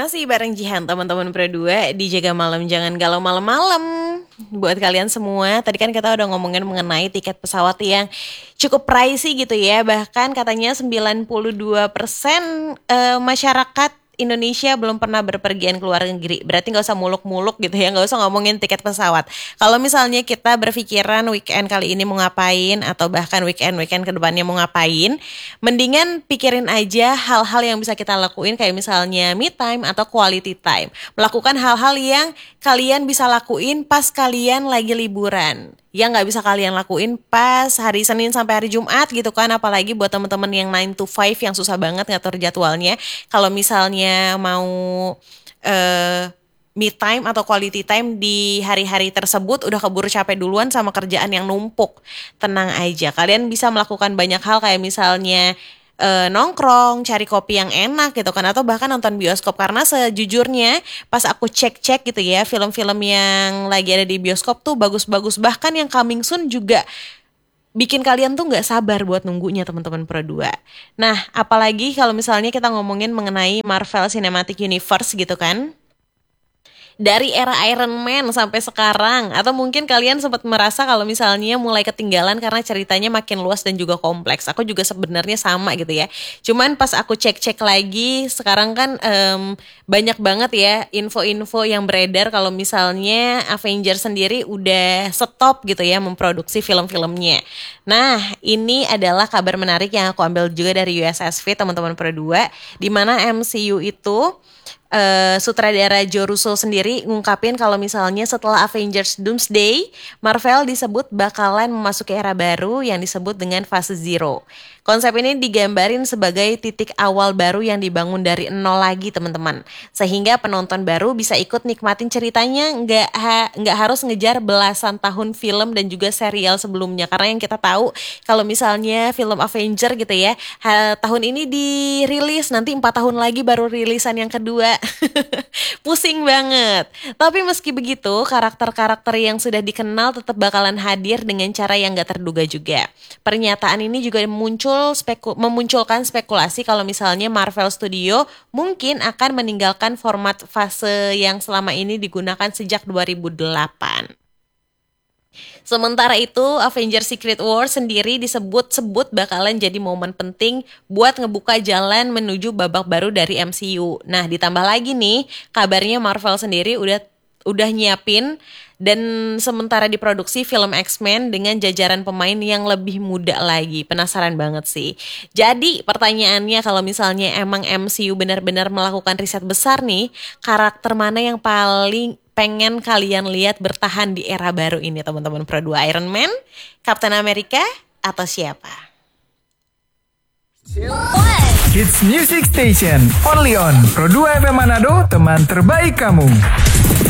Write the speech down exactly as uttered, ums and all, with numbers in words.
Masih bareng Jihan, teman-teman berdua di Jaga Malam Jangan Galau Malam-malam. Buat kalian semua, tadi kan kita udah ngomongin mengenai tiket pesawat yang cukup pricey gitu ya. Bahkan katanya sembilan puluh dua persen eh, masyarakat Indonesia belum pernah berpergian ke luar negeri. Berarti gak usah muluk-muluk gitu ya, gak usah ngomongin tiket pesawat. Kalau misalnya kita berpikiran weekend kali ini mau ngapain, atau bahkan weekend-weekend kedepannya mau ngapain, mendingan pikirin aja hal-hal yang bisa kita lakuin, kayak misalnya me time atau quality time. Melakukan hal-hal yang kalian bisa lakuin pas kalian lagi liburan, yang nggak bisa kalian lakuin pas hari Senin sampai hari Jumat gitu kan. Apalagi buat teman-teman yang nine to five yang susah banget ngatur jadwalnya. Kalau misalnya mau uh, me time atau quality time di hari-hari tersebut udah keburu capek duluan sama kerjaan yang numpuk, tenang aja, kalian bisa melakukan banyak hal, kayak misalnya Uh, nongkrong, cari kopi yang enak gitu kan, atau bahkan nonton bioskop. Karena sejujurnya pas aku cek-cek gitu ya, film-film yang lagi ada di bioskop tuh bagus-bagus, bahkan yang coming soon juga bikin kalian tuh nggak sabar buat nunggunya, teman-teman Pro dua. Nah, apalagi kalau misalnya kita ngomongin mengenai Marvel Cinematic Universe gitu kan, dari era Iron Man sampai sekarang. Atau mungkin kalian sempat merasa kalau misalnya mulai ketinggalan karena ceritanya makin luas dan juga kompleks. Aku juga sebenarnya sama gitu ya. Cuman pas aku cek-cek lagi, sekarang kan um, banyak banget ya info-info yang beredar kalau misalnya Avengers sendiri udah stop gitu ya memproduksi film-filmnya. Nah, ini adalah kabar menarik yang aku ambil juga dari U S S V, teman-teman Pro dua, di mana M C U itu Uh, sutradara Joe Russo sendiri ngungkapin kalau misalnya setelah Avengers Doomsday, Marvel disebut bakalan memasuki era baru yang disebut dengan fase zero. Konsep ini digambarin sebagai titik awal baru yang dibangun dari nol lagi, teman-teman. Sehingga penonton baru bisa ikut nikmatin ceritanya, nggak ha, nggak harus ngejar belasan tahun film dan juga serial sebelumnya. Karena yang kita tahu kalau misalnya film Avenger gitu ya, ha, tahun ini dirilis, nanti empat tahun lagi baru rilisan yang kedua. Pusing banget. Tapi meski begitu, karakter-karakter yang sudah dikenal tetap bakalan hadir dengan cara yang gak terduga juga. Pernyataan ini juga muncul speku- memunculkan spekulasi kalau misalnya Marvel Studio mungkin akan meninggalkan format fase yang selama ini digunakan sejak dua ribu delapan. Sementara itu, Avengers Secret War sendiri disebut-sebut bakalan jadi momen penting buat ngebuka jalan menuju babak baru dari M C U. Nah, ditambah lagi nih, kabarnya Marvel sendiri udah udah nyiapin dan sementara diproduksi film X-Men dengan jajaran pemain yang lebih muda lagi. Penasaran banget sih. Jadi pertanyaannya, kalau misalnya emang M C U benar-benar melakukan riset besar nih, karakter mana yang paling pengen kalian lihat bertahan di era baru ini, teman-teman Pro dua? Iron Man, Captain America, atau siapa? Hits Music Station, only on Pro dua F M Manado, teman terbaik kamu.